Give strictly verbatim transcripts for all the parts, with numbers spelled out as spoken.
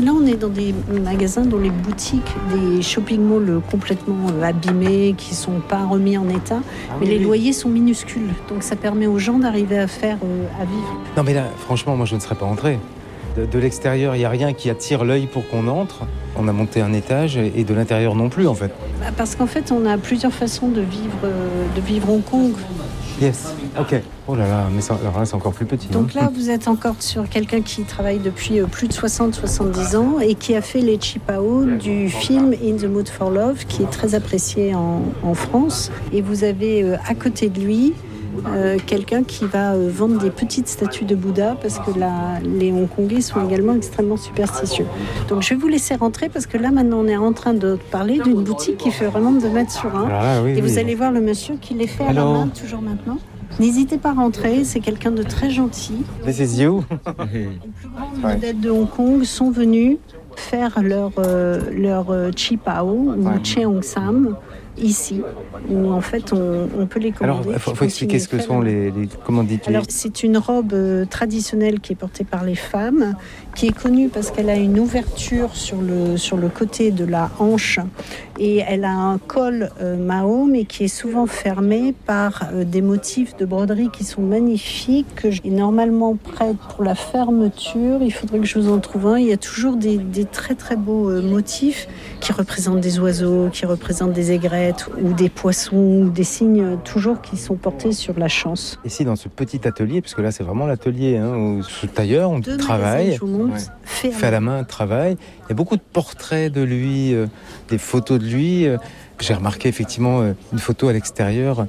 là, on est dans des magasins, dans les boutiques, des shopping malls complètement abîmés, qui ne sont pas remis en état. Ah, mais oui, les oui. loyers sont minuscules. Donc ça permet aux gens d'arriver à faire, euh, à vivre. Non mais là, franchement, moi je ne serais pas entré. De, de l'extérieur, il n'y a rien qui attire l'œil pour qu'on entre. On a monté un étage et de l'intérieur non plus, en fait. Bah parce qu'en fait, on a plusieurs façons de vivre, euh, de vivre Hong Kong. Yes, ok. Oh là là, mais ça, alors là, c'est encore plus petit. Donc hein. là, vous êtes encore sur quelqu'un qui travaille depuis plus de soixante à soixante-dix ans et qui a fait les Qipao du film In the Mood for Love, qui est très apprécié en, en France. Et vous avez euh, à côté de lui euh, quelqu'un qui va euh, vendre des petites statues de Bouddha, parce que la, les Hongkongais sont également extrêmement superstitieux. Donc je vais vous laisser rentrer, parce que là, maintenant, on est en train de parler d'une boutique qui fait vraiment deux mètres sur un. Ah, oui, et vous oui. allez voir le monsieur qui les fait à Hello. la main, toujours maintenant. N'hésitez pas à rentrer, c'est quelqu'un de très gentil. This is you. Les plus grandes vedettes de Hong Kong sont venus faire leur, euh, leur euh, Qipao ou Ouais. Cheongsam ici, où en fait on, on peut les commander. Alors, il faut, faut expliquer ce que sont les, les comment dis-tu Alors, c'est une robe euh, traditionnelle qui est portée par les femmes, qui est connue parce qu'elle a une ouverture sur le, sur le côté de la hanche et elle a un col euh, Mao, mais qui est souvent fermé par euh, des motifs de broderie qui sont magnifiques, que j'ai normalement prête pour la fermeture. Il faudrait que je vous en trouve un. Il y a toujours des, des très très beaux euh, motifs qui représentent des oiseaux, qui représentent des aigrettes ou des poissons, ou des signes toujours qui sont portés sur la chance. Ici, dans ce petit atelier, parce que là, c'est vraiment l'atelier, hein, où ce tailleur, on Deux travaille, je vous montre, ouais. fait, fait à la main, travaille. Il y a beaucoup de portraits de lui, euh, des photos de lui. Euh, j'ai remarqué effectivement euh, une photo à l'extérieur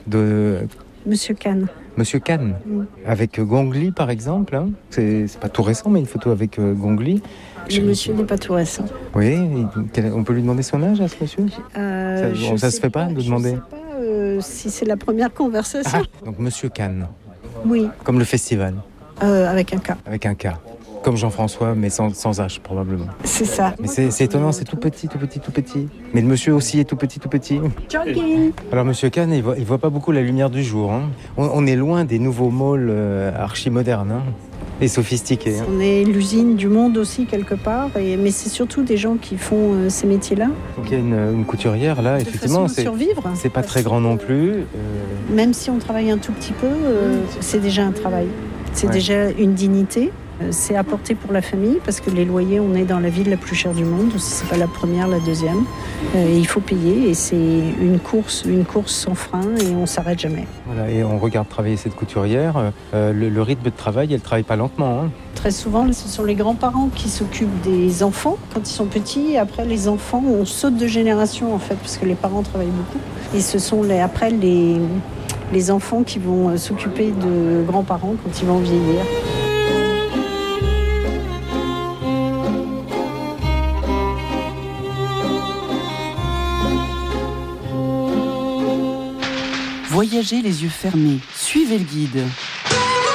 de Monsieur Kahn. Monsieur Kahn, mm. avec euh, Gong Li, par exemple. Hein. C'est, c'est pas tout récent, mais une photo avec euh, Gong Li. Le monsieur n'est pas tout récent. Oui, on peut lui demander son âge à ce monsieur euh, Ça, ça se fait pas, pas de demander. Je ne sais pas euh, si c'est la première conversation. Ah, donc Monsieur Kahn. Oui. Comme le festival. Euh, avec un K. Avec un K. Comme Jean-François, mais sans, sans H, probablement. C'est ça. Mais c'est, c'est étonnant, c'est tout petit, tout petit, tout petit. Mais le monsieur aussi est tout petit, tout petit. Jogging. Alors, Monsieur Kahn, il voit, il voit pas beaucoup la lumière du jour. Hein. On, on est loin des nouveaux malls euh, archi-modernes. Hein. Et sophistiqués. Hein. On est l'usine du monde aussi, quelque part. Et, mais c'est surtout des gens qui font euh, ces métiers-là. Donc, il y a une, une couturière, là, de effectivement. C'est, survivre. C'est pas très grand non plus. Euh... Même si on travaille un tout petit peu, euh, c'est déjà un travail. C'est ouais. déjà une dignité. C'est apporté pour la famille, parce que les loyers, on est dans la ville la plus chère du monde, si c'est pas la première, la deuxième. Euh, il faut payer, et c'est une course, une course sans frein, et on s'arrête jamais. Voilà, et on regarde travailler cette couturière. Euh, le, le rythme de travail, elle travaille pas lentement. Hein. Très souvent, ce sont les grands-parents qui s'occupent des enfants quand ils sont petits. Après, les enfants, on saute de génération en fait, parce que les parents travaillent beaucoup. Et ce sont les, après les, les enfants qui vont s'occuper de grands-parents quand ils vont vieillir. Voyagez les yeux fermés, suivez le guide.